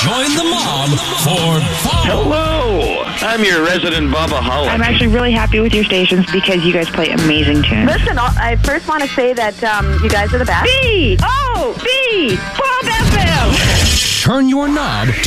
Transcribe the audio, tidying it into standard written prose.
Join the mob for fun. Hello, I'm your resident Bubba Holland. I'm actually really happy with your stations because you guys play amazing tunes. Listen, I first want to say that you guys are the best. B-O-B, Bob FM. Turn your knob